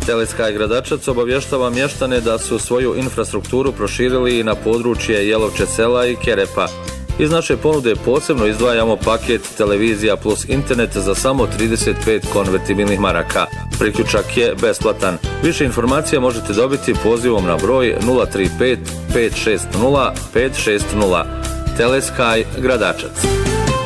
Telesky Gradačac obavještava mještane da su svoju infrastrukturu proširili i na područje Jelovče sela i Kerepa. Iz naše ponude posebno izdvajamo paket televizija plus internet za samo 35 konvertibilnih maraka. Priključak je besplatan. Više informacija možete dobiti pozivom na broj 035 560 560. Telesky Gradačac.